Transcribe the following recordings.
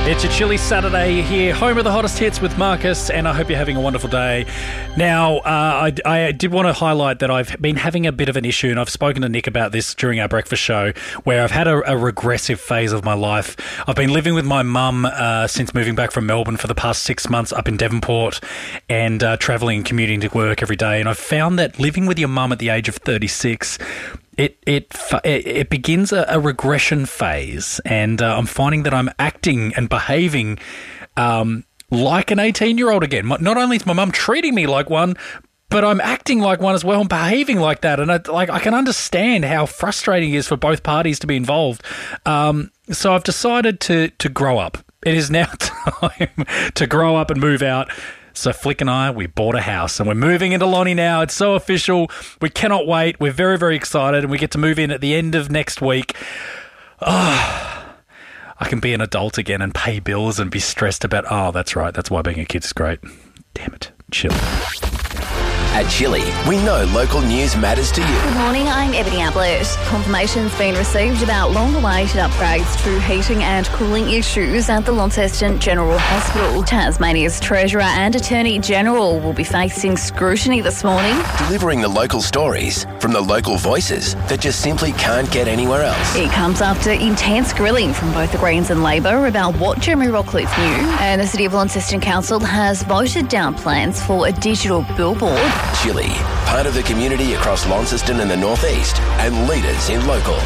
It's a chilly Saturday here, home of the hottest hits with Marcus, and I hope you're having a wonderful day. Now, I did want to highlight that I've been having a bit of an issue, and I've spoken to Nick about this during our breakfast show, where I've had a regressive phase of my life. I've been living with my mum since moving back from Melbourne for the past 6 months up in Devonport, and travelling and commuting to work every day. And I've found that living with your mum at the age of 36... It begins a regression phase, and I'm finding that I'm acting and behaving like an 18-year-old again. Not only is my mum treating me like one, but I'm acting like one as well and behaving like that. And I can understand how frustrating it is for both parties to be involved. So I've decided to grow up. It is now time to grow up and move out. So Flick and I, we bought a house and we're moving into Lonnie now. It's so official. We cannot wait. We're very, very excited, and we get to move in at the end of next week. I can be an adult again and pay bills and be stressed about, that's right. That's why being a kid is great. Damn it. Chill. At Chili, we know local news matters to you. Good morning, I'm Ebony Ablett. Confirmation's been received about long-awaited upgrades to heating and cooling issues at the Launceston General Hospital. Tasmania's Treasurer and Attorney General will be facing scrutiny this morning. Delivering the local stories from the local voices that just simply can't get anywhere else. It comes after intense grilling from both the Greens and Labor about what Jeremy Rockcliffe knew. And the City of Launceston Council has voted down plans for a digital billboard. Chili, part of the community across Launceston and the Northeast, and leaders in local.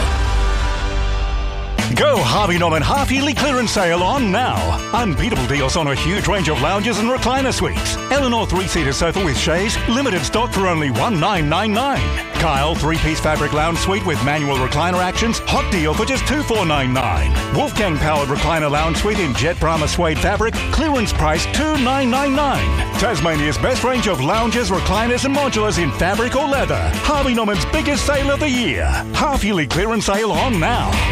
Go Harvey Norman half-yearly clearance sale on now. Unbeatable deals on a huge range of lounges and recliner suites. Eleanor 3-seater sofa with chaise, limited stock for only $1999. Kyle 3-piece fabric lounge suite with manual recliner actions, hot deal for just $2499. Wolfgang powered recliner lounge suite in jet Brahma suede fabric, clearance price $2999. Tasmania's best range of lounges, recliners and modulars in fabric or leather. Harvey Norman's biggest sale of the year. Half-yearly clearance sale on now.